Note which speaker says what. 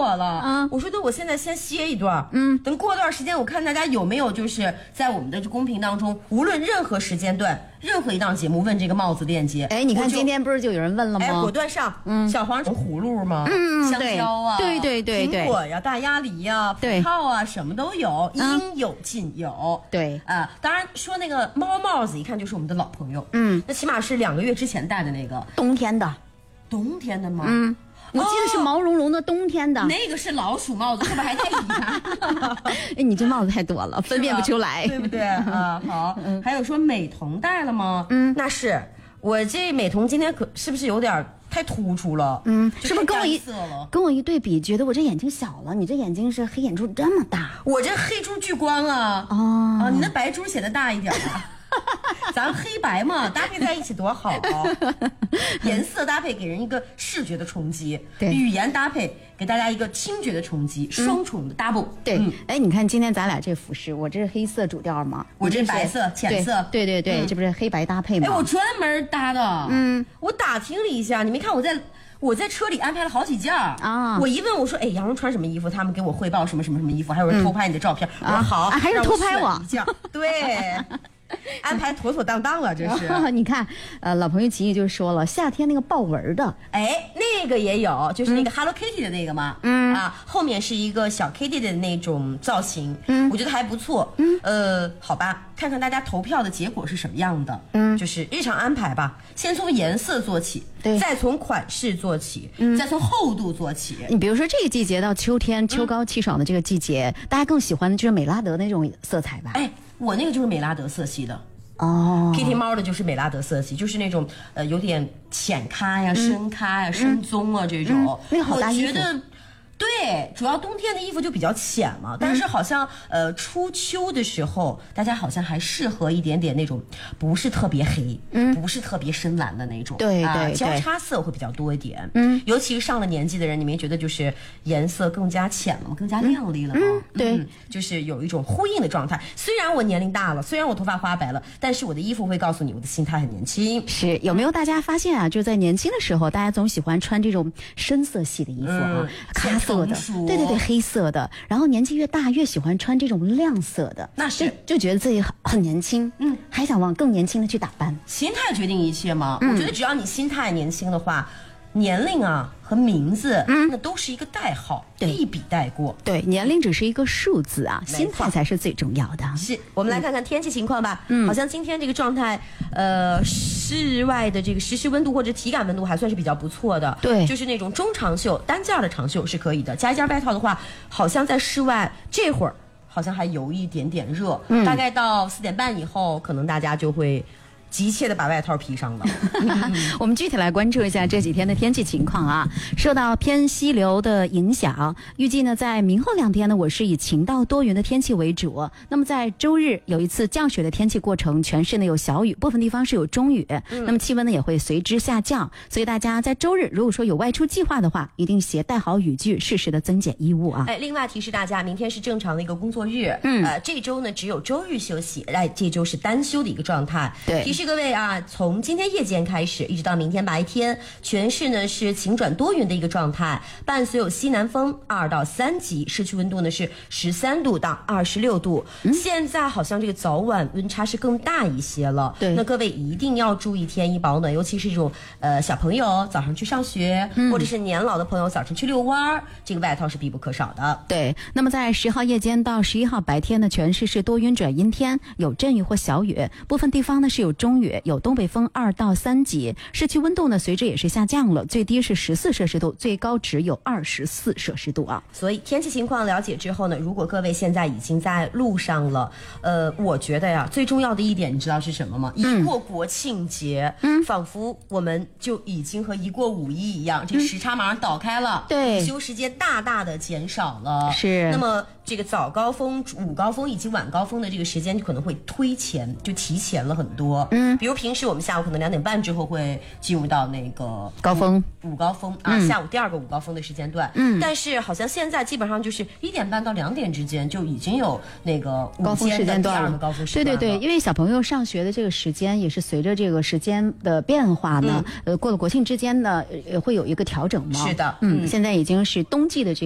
Speaker 1: 我了。我说我现在先歇一段，等过段时间我看大家有没有就是在我们的公屏当中，无论任何时间段。任何一档节目问这个帽子链接，
Speaker 2: 哎，你看今天不是就有人问了吗？
Speaker 1: 哎，果断上，小黄葫芦吗？香蕉啊，
Speaker 2: 对，
Speaker 1: 苹果呀，大鸭梨呀，葡萄啊，什么都有，应有尽有。
Speaker 2: 对
Speaker 1: 啊，当然说那个猫帽子，一看就是我们的老朋友，那起码是2个月之前戴的那个，
Speaker 2: 冬天的
Speaker 1: 吗？
Speaker 2: 我记得是毛茸茸的冬天的，
Speaker 1: 那个是老鼠帽子，是不是还带牙？
Speaker 2: 哎，你这帽子太多了，分辨不出来，
Speaker 1: 对不对啊？好，还有说美瞳戴了吗？那是我这美瞳今天是不是有点太突出了？
Speaker 2: 是不是跟我一对比，觉得我这眼睛小了？你这眼睛是黑眼珠这么大，
Speaker 1: 我这黑珠巨光啊！你那白珠显得大一点啊。咱黑白嘛，搭配在一起多好啊！颜色搭配给人一个视觉的冲击，语言搭配给大家一个听觉的冲击，双重的 double。
Speaker 2: 对，哎，你看今天咱俩这服饰，我这是黑色主调嘛，
Speaker 1: 我这白色浅色，
Speaker 2: 对，这不是黑白搭配吗？
Speaker 1: 哎，我专门搭的，我打听了一下，你没看我在车里安排了好几件啊！我一问我说，哎，杨蓉穿什么衣服？他们给我汇报什么衣服，还有人偷拍你的照片。我说好，
Speaker 2: 还是偷拍我？
Speaker 1: 对。安排妥妥当当啊，这是。
Speaker 2: 你看，老朋友齐毅就说了，夏天那个豹纹的，
Speaker 1: 哎，那个也有，就是那个 Hello Kitty 的那个嘛，后面是一个小 Kitty 的那种造型，我觉得还不错。好吧，看看大家投票的结果是什么样的。就是日常安排吧，先从颜色做起，再从款式做起，再从厚度做起。
Speaker 2: 你比如说这个季节到秋天，秋高气爽的这个季节，大家更喜欢的就是美拉德那种色彩吧？
Speaker 1: 哎。我那个就是美拉德色系的，Kitty 猫的就是美拉德色系，就是那种有点浅咖呀、深咖呀、深棕啊这种。
Speaker 2: 那个好搭衣服。
Speaker 1: 我觉得对，主要冬天的衣服就比较浅嘛，但是好像初秋的时候，大家好像还适合一点点那种不是特别黑，不是特别深蓝的那种，
Speaker 2: 对，
Speaker 1: 交叉色会比较多一点。尤其是上了年纪的人，你们觉得就是颜色更加浅了吗？更加亮丽了吗？
Speaker 2: 对，
Speaker 1: 就是有一种呼应的状态。虽然我年龄大了，虽然我头发花白了，但是我的衣服会告诉你，我的心态很年轻。
Speaker 2: 是，有没有大家发现啊？就在年轻的时候，大家总喜欢穿这种深色系的衣服啊，咖色的，对，黑色的。然后年纪越大，越喜欢穿这种亮色的，
Speaker 1: 那是
Speaker 2: 就觉得自己很年轻，还想往更年轻的去打扮。
Speaker 1: 心态决定一切嘛。我觉得只要你心态年轻的话，年龄啊和名字，那都是一个代号，一笔带过。
Speaker 2: 对，年龄只是一个数字啊，心态才是最重要的。
Speaker 1: 是，我们来看看天气情况吧。好像今天这个状态，室外的这个实时温度或者体感温度还算是比较不错的。
Speaker 2: 对，
Speaker 1: 就是那种中长袖、单件的长袖是可以的，加一件外套的话，好像在室外这会儿好像还有一点点热。大概到4点半以后，可能大家就会急切的把外套披上了。
Speaker 2: 我们具体来关注一下这几天的天气情况啊。受到偏西流的影响，预计呢在明后2天呢，我是以晴到多云的天气为主。那么在周日有一次降雪的天气过程，全市呢有小雨，部分地方是有中雨，那么气温呢也会随之下降。所以大家在周日如果说有外出计划的话，一定携带好雨具，适时的增减衣物啊。
Speaker 1: 另外提示大家，明天是正常的一个工作日，这周呢只有周日休息，这周是单休的一个状态。
Speaker 2: 对。
Speaker 1: 提示各位啊，从今天夜间开始一直到明天白天，全市呢是晴转多云的一个状态，伴随有西南风2到3级，市区温度呢是13度到26度。现在好像这个早晚温差是更大一些了。
Speaker 2: 对，
Speaker 1: 那各位一定要注意添衣保暖，尤其是这种小朋友早上去上学，或者是年老的朋友早上去遛弯，这个外套是必不可少的。
Speaker 2: 对，那么在10号夜间到11号白天呢，全市是多云转阴天，有阵雨或小雨，部分地方呢是有中雨，有东北风2到3级，市区温度呢随之也是下降了，最低是14摄氏度，最高只有24摄氏度啊。
Speaker 1: 所以天气情况了解之后呢，如果各位现在已经在路上了，我觉得呀，最重要的一点你知道是什么吗？一过国庆节，仿佛我们就已经和一过5一一样，这时差马上倒开了，
Speaker 2: 对，
Speaker 1: 午休时间大大的减少了。
Speaker 2: 是，
Speaker 1: 那么这个早高峰、午高峰以及晚高峰的这个时间就可能会推前，就提前了很多。比如平时我们下午可能2点半之后会进入到那个
Speaker 2: 高峰、
Speaker 1: 午高峰啊，下午第2个午高峰的时间段。但是好像现在基本上就是1点半到2点之间就已经有那个
Speaker 2: 高峰时间段了。
Speaker 1: 第2个高峰时间段了。
Speaker 2: 对，因为小朋友上学的这个时间也是随着这个时间的变化呢，过了国庆之间呢，会有一个调整嘛。
Speaker 1: 是的，
Speaker 2: 现在已经是冬季的这个